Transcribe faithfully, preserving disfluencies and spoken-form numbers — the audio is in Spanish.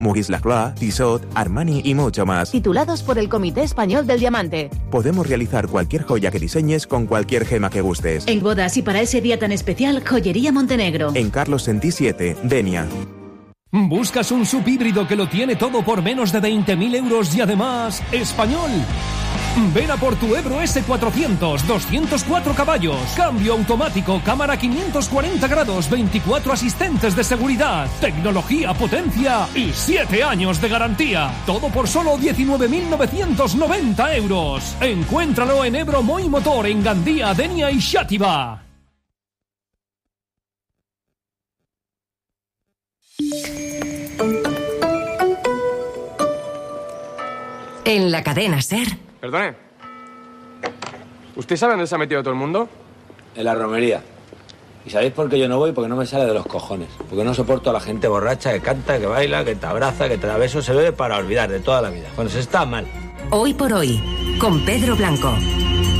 Maurice Lacroix, Tissot, Armani y mucho más. Titulados por el Comité Español del Diamante. Podemos realizar cualquier joya que diseñes con cualquier gema que gustes. En bodas y para ese día tan especial, Joyería Montenegro. En Carlos Sentí siete, Denia. ¿Buscas un sub híbrido que lo tiene todo por menos de veinte mil euros y además español? Ven a por tu Ebro ese cuatrocientos, doscientos cuatro caballos, cambio automático, cámara quinientos cuarenta grados, veinticuatro asistentes de seguridad, tecnología, potencia y siete años de garantía. Todo por solo diecinueve mil novecientos noventa euros. Encuéntralo en Ebro Moi Motor, en Gandía, Denia y Xàtiva. En la cadena SER. Perdone. ¿Usted sabe dónde se ha metido todo el mundo? En la romería. ¿Y sabéis por qué yo no voy? Porque no me sale de los cojones. Porque no soporto a la gente borracha que canta, que baila, que te abraza, que te da besos. Se bebe para olvidar de toda la vida. Cuando se está mal. Hoy por hoy, con Pedro Blanco.